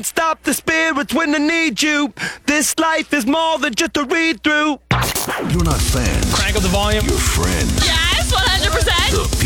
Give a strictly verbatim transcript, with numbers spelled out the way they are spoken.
Stop the spirits when they need you. This life is more than just a read through. You're not fans. Crank up the volume. You're friends. Yes, one hundred percent. The